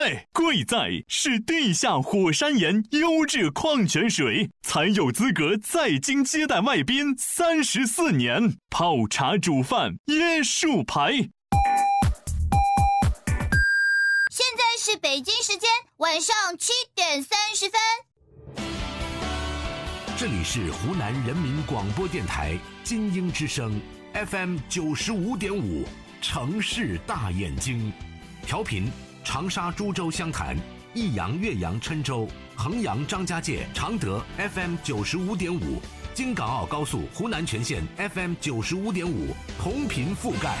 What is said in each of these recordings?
贵在是地下火山岩优质矿泉水，才有资格在京接待外宾34年，泡茶煮饭椰树牌。 现在是北京时间晚上7点30分。 这里是湖南人民广播电台金鹰之声 FM 95.5，城市大眼睛，调频长沙、株洲、湘潭、益阳、岳阳、郴州、衡阳、张家界、常德 FM 95.5，京港澳高速湖南全线 FM 95.5，同频覆盖。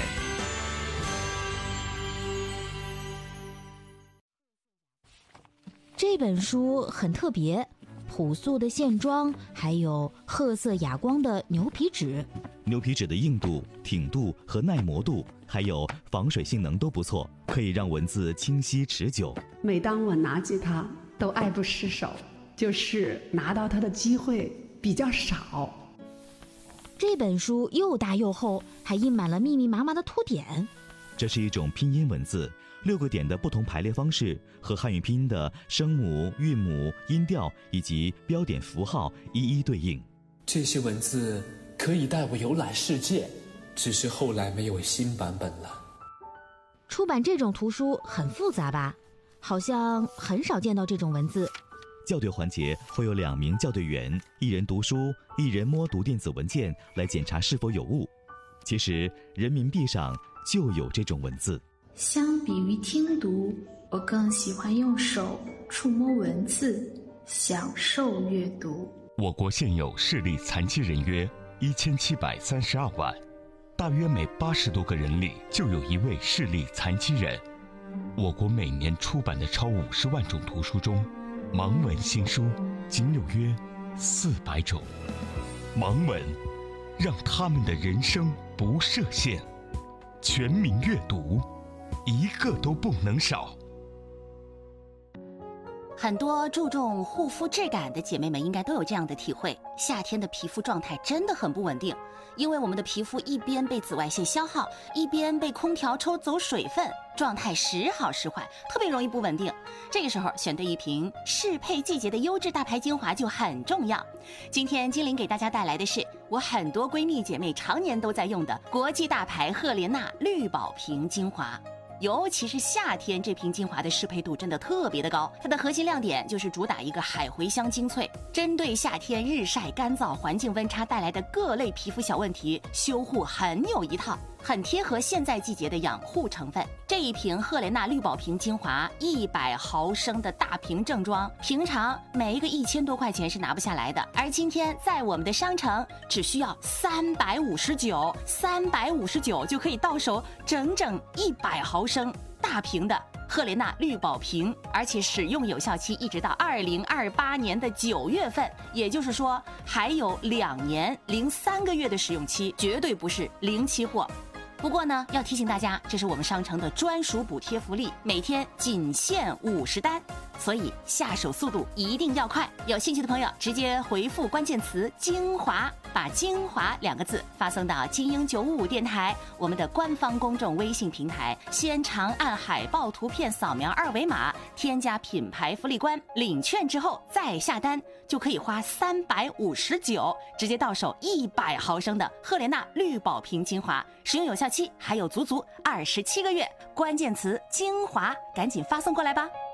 这本书很特别，朴素的线装，还有褐色哑光的牛皮纸。 牛皮纸的硬度、挺度和耐磨度，还有防水性能都不错，可以让文字清晰持久。 每当我拿起它，都爱不释手，就是拿到它的机会比较少。 这本书又大又厚，还印满了密密麻麻的图点。 这是一种拼音文字，6个点的不同排列方式和汉语拼音的声母、韵母、音调以及标点符号一一对应。 这些文字可以带我游览世界，只是后来没有新版本了。 出版这种图书很复杂吧？好像很少见到这种文字。 校对环节会有2名校对员，一人读书，一人摸读电子文件来检查是否有误。其实人民币上就有这种文字。 相比于听读，我更喜欢用手触摸文字，享受阅读。 我国现有视力残疾人约1732万，大约每80多个人里就有一位视力残疾人。我国每年出版的超50万种图书中，盲文新书仅有约400种。盲文让他们的人生不设限，全民阅读，一个都不能少。 很多注重护肤质感的姐妹们应该都有这样的体会，夏天的皮肤状态真的很不稳定，因为我们的皮肤一边被紫外线消耗，一边被空调抽走水分，状态时好时坏，特别容易不稳定。这个时候选对一瓶适配季节的优质大牌精华就很重要。今天精灵给大家带来的是我很多闺蜜姐妹常年都在用的国际大牌赫莲娜绿宝瓶精华。尤其是夏天，这瓶精华的适配度真的特别的高。它的核心亮点就是主打一个海茴香精粹，针对夏天日晒、干燥、环境温差带来的各类皮肤小问题，修护很有一套，很贴合现在季节的养护成分。这一瓶赫莲娜绿宝瓶精华100毫升的大瓶正装，平常每一个1000多块钱是拿不下来的，而今天在我们的商城只需要359就可以到手整整100毫升大瓶的赫莲娜绿宝瓶，而且使用有效期一直到2028年的9月份，也就是说还有2年零3个月的使用期，绝对不是零期货。不过呢，要提醒大家，这是我们商城的专属补贴福利，每天仅限50单，所以下手速度一定要快。有兴趣的朋友直接回复关键词精华，把精华2个字发送到金鹰955电台我们的官方公众微信平台，先长按海报图片扫描2维码，添加品牌福利官，领券之后再下单，就可以花359直接到手100毫升的赫莲娜绿宝瓶精华，使用有效期还有足足27个月。关键词精华，赶紧发送过来吧。